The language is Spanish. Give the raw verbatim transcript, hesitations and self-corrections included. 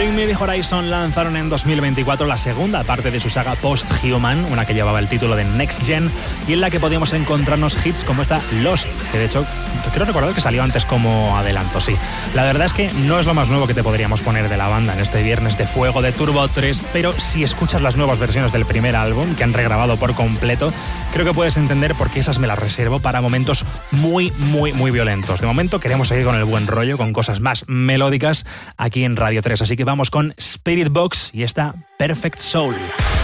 Bring Me The Horizon lanzaron en dos mil veinticuatro la segunda parte de su saga Post-Human, una que llevaba el título de Next Gen y en la que podíamos encontrarnos hits como esta Lost, que de hecho creo recordar que salió antes como adelanto, sí. La verdad es que no es lo más nuevo que te podríamos poner de la banda en este viernes de fuego de Turbo tres, pero si escuchas las nuevas versiones del primer álbum que han regrabado por completo, creo que puedes entender por qué esas me las reservo para momentos muy, muy, muy violentos. De momento queremos seguir con el buen rollo, con cosas más melódicas aquí en Radio tres, así que vamos con Spirit Box y esta Perfect Soul.